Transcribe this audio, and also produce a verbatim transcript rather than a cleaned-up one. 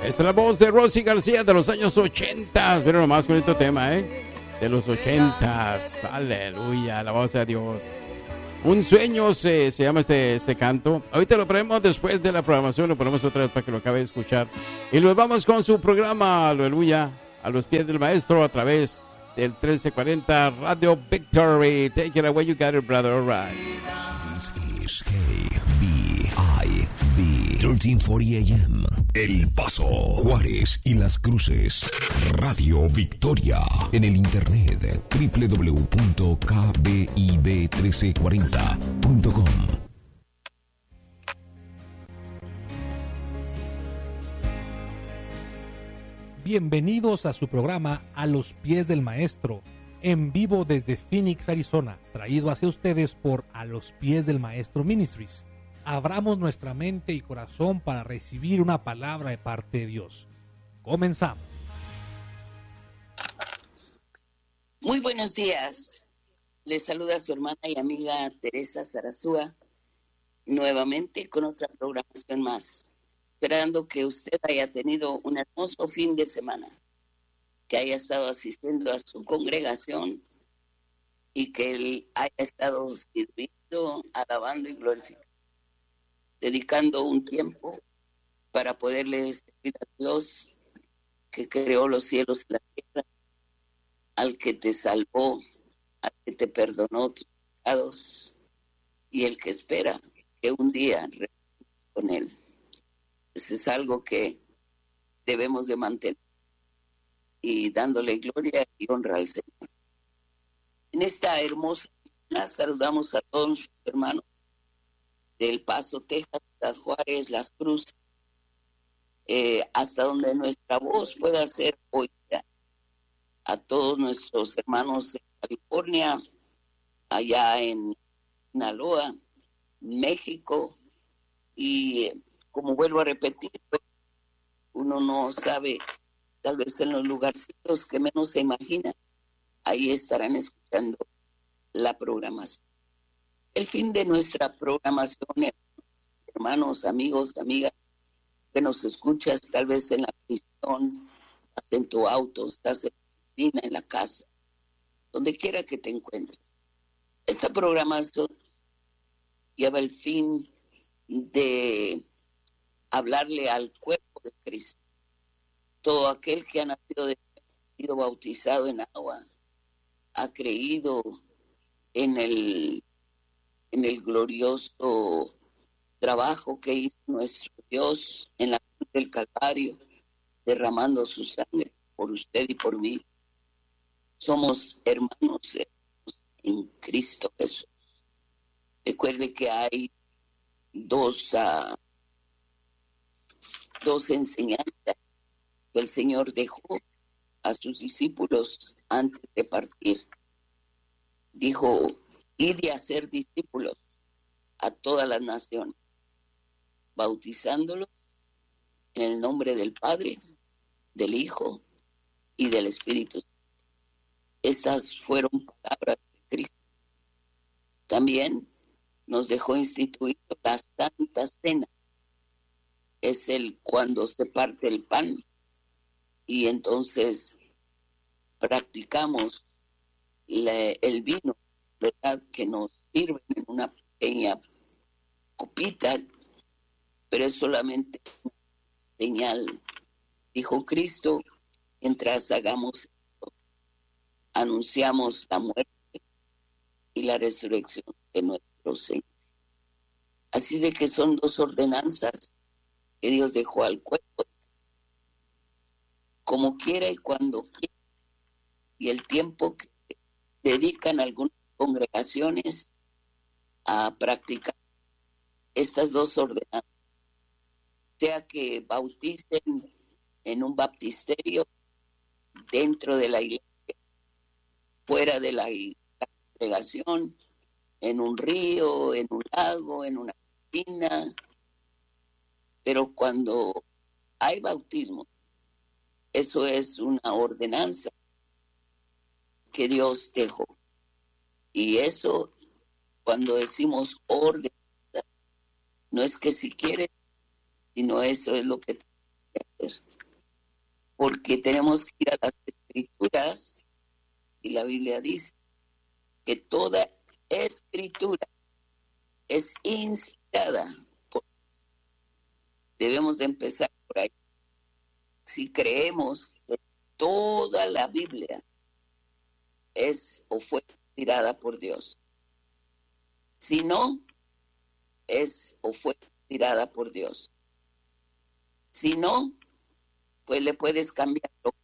Esta es la voz de Rosy García de los años ochentas. Pero nomás con este tema, ¿eh? De los ochentas. Aleluya, alabanza a Dios. Un sueño se, se llama este, este canto. Ahorita lo ponemos después de la programación, lo ponemos otra vez para que lo acabe de escuchar. Y luego vamos con su programa, aleluya, a los pies del maestro a través del trece cuarenta Radio Victory. Take it away, you got it, brother, all right. This is K B I B thirteen forty A M. El Paso, Juárez y Las Cruces. Radio Victoria. En el internet doble u doble u doble u punto k b i b trece cuarenta punto com. Bienvenidos a su programa A los pies del maestro, en vivo desde Phoenix, Arizona, traído hacia ustedes por A los pies del maestro Ministries. Abramos nuestra mente y corazón para recibir una palabra de parte de Dios. Comenzamos. Muy buenos días. Les saluda su hermana y amiga Teresa Sarazúa, nuevamente con otra programación más. Esperando que usted haya tenido un hermoso fin de semana, que haya estado asistiendo a su congregación y que él haya estado sirviendo, alabando y glorificando, dedicando un tiempo para poderle servir a Dios que creó los cielos y la tierra, al que te salvó, al que te perdonó tus pecados y el que espera que un día regrese con él. Eso es algo que debemos de mantener y dándole gloria y honra al Señor. En esta hermosa mañana saludamos a todos nuestros hermanos del Paso, Texas, Ciudad Juárez, Las Cruces, eh, hasta donde nuestra voz pueda ser oída. A todos nuestros hermanos en California, allá en Sinaloa, México, y eh, como vuelvo a repetir, pues, uno no sabe, tal vez en los lugarcitos que menos se imagina, ahí estarán escuchando la programación. El fin de nuestra programación, hermanos, amigos, amigas, que nos escuchas tal vez en la prisión, estás en tu auto, estás en la oficina, en la casa, donde quiera que te encuentres. Esta programación lleva el fin de hablarle al cuerpo de Cristo. Todo aquel que ha nacido de ha sido bautizado en agua, ha creído en el, en el glorioso trabajo que hizo nuestro Dios en la cruz del Calvario, derramando su sangre por usted y por mí. Somos hermanos en Cristo Jesús. Recuerde que hay dos, uh, dos enseñanzas que el Señor dejó a sus discípulos antes de partir. Dijo, id y hacer discípulos a todas las naciones, bautizándolos en el nombre del Padre, del Hijo y del Espíritu Santo. Estas fueron palabras de Cristo. También nos dejó instituido la Santa Cena. Es el cuando se parte el pan y entonces practicamos la, el vino, ¿verdad? Que nos sirven en una pequeña copita, pero es solamente una señal. Dijo Cristo, mientras hagamos esto, anunciamos la muerte y la resurrección de nuestro Señor. Así de que son dos ordenanzas que Dios dejó al cuerpo, como quiera y cuando quiera, y el tiempo que dedican algunas congregaciones a practicar estas dos ordenanzas, sea que bauticen en un baptisterio, dentro de la iglesia, fuera de la congregación, en un río, en un lago, en una piscina, pero cuando hay bautismo, eso es una ordenanza que Dios dejó. Y eso, cuando decimos ordenanza, no es que si quieres, sino eso es lo que tienes que hacer. porque tenemos que ir a las escrituras y la Biblia dice que toda escritura es inspirada. Por... Debemos de empezar por ahí. Si creemos que toda la Biblia es o fue inspirada por Dios, si no, es o fue inspirada por Dios. Si no, pues le puedes cambiar lo que